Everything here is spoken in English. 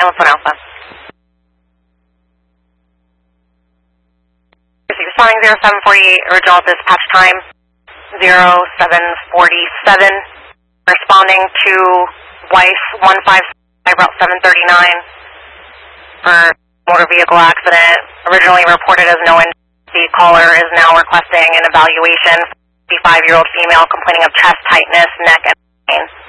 Elephant Alpha. Responding 0748, original dispatch time 0747. Responding to Weiss 155 Route 739 for motor vehicle accident. Originally reported as no injury. The caller is now requesting an evaluation. 55-year-old female complaining of chest tightness, neck, and pain.